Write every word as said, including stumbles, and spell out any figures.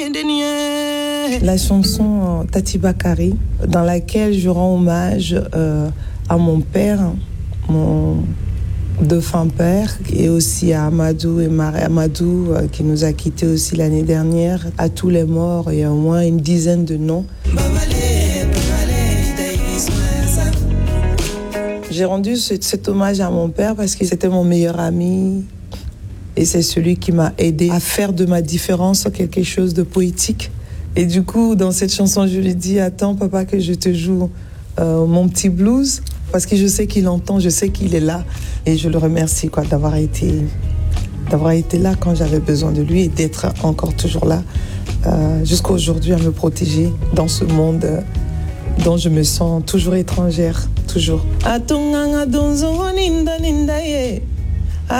La chanson Tati Bakari, dans laquelle je rends hommage euh, à mon père, mon défunt père, et aussi à Amadou et Marie Amadou euh, qui nous a quittés aussi l'année dernière, à tous les morts, il y a au moins une dizaine de noms. J'ai rendu ce, cet hommage à mon père parce que c'était mon meilleur ami et c'est celui qui m'a aidé à faire de ma différence quelque chose de poétique. Et du coup, dans cette chanson, je lui dis « Attends, papa, que je te joue euh, mon petit blues » parce que je sais qu'il entend, je sais qu'il est là. Et je le remercie quoi, d'avoir été, d'avoir été là quand j'avais besoin de lui et d'être encore toujours là euh, jusqu'à aujourd'hui à me protéger dans ce monde euh, dont je me sens toujours étrangère, toujours. Atunganga donzo ninda ninda ye.